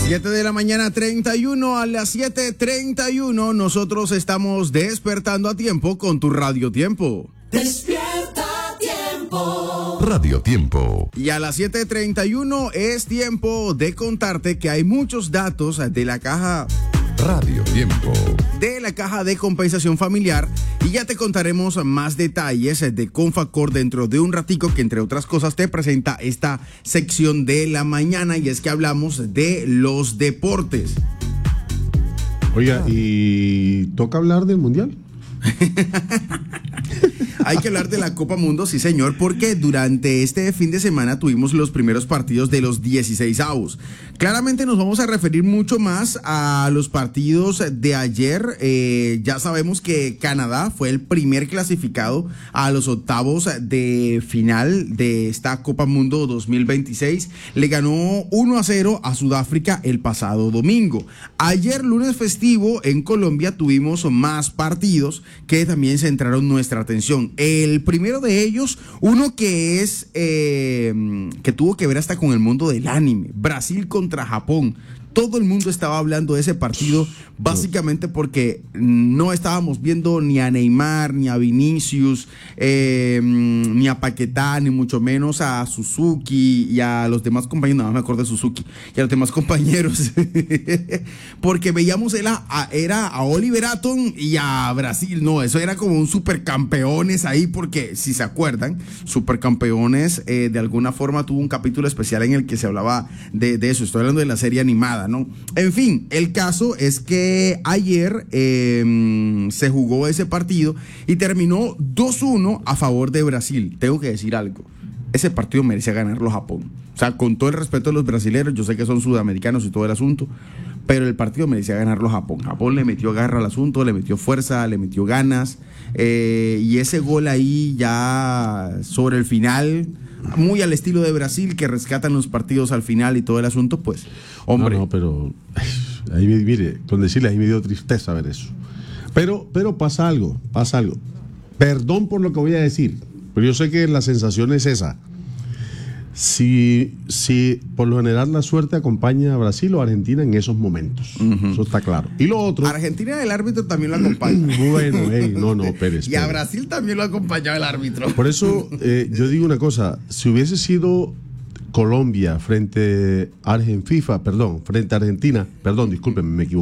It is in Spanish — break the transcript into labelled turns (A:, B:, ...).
A: 7 de la mañana 31, a las 7:31 nosotros estamos despertando a tiempo con tu Radio Tiempo.
B: Despierta Tiempo.
C: Radio Tiempo.
A: Y a las 7:31 es tiempo de contarte que hay muchos datos de la caja
C: Radio Tiempo.
A: De la caja de compensación familiar, y ya te contaremos más detalles de Confacor dentro de un ratico, que entre otras cosas te presenta esta sección de la mañana, y es que hablamos de los deportes.
D: Oiga, ¿y toca hablar del Mundial?
A: Hay que hablar de la Copa Mundo, sí señor, porque durante este fin de semana tuvimos los primeros partidos de los 16avos. Claramente nos vamos a referir mucho más a los partidos de ayer. Ya sabemos que Canadá fue el primer clasificado a los octavos de final de esta Copa Mundo 2026. Le ganó 1-0 a Sudáfrica el pasado domingo. Ayer, lunes festivo, en Colombia tuvimos más partidos que también centraron nuestra atención. El primero de ellos, uno que es que tuvo que ver hasta con el mundo del anime, Brasil contra Japón. Todo el mundo estaba hablando de ese partido, básicamente porque no estábamos viendo ni a Neymar, ni a Vinicius, ni a Paquetá, ni mucho menos a Suzuki y a los demás compañeros. No me acuerdo de Suzuki y a los demás compañeros, porque veíamos era a Oliver Atom y a Brasil. No, eso era como un supercampeones ahí, porque si se acuerdan, Supercampeones de alguna forma tuvo un capítulo especial en el que se hablaba de eso. Estoy hablando de la serie animada, ¿no? En fin, el caso es que ayer se jugó ese partido y terminó 2-1 a favor de Brasil. Tengo que decir algo, ese partido merecía ganarlo Japón. O sea, con todo el respeto de los brasileños, yo sé que son sudamericanos y todo el asunto, pero el partido merecía ganarlo Japón. Japón le metió garra al asunto, le metió fuerza, le metió ganas, y ese gol ahí ya sobre el final, muy al estilo de Brasil, que rescatan los partidos al final y todo el asunto, pues, hombre.
D: No, pero ahí, mire, con decirle, ahí me dio tristeza ver eso. Pero pasa algo. Perdón por lo que voy a decir, pero yo sé que la sensación es esa. Si por lo general la suerte acompaña a Brasil o a Argentina en esos momentos, eso está claro. Y lo otro,
A: Argentina, el árbitro también lo acompaña.
D: Bueno, no, Pérez.
A: Y a Brasil también lo ha acompañado el árbitro.
D: Por eso yo digo una cosa, si hubiese sido Colombia frente a Argentina, discúlpenme, me equivoqué.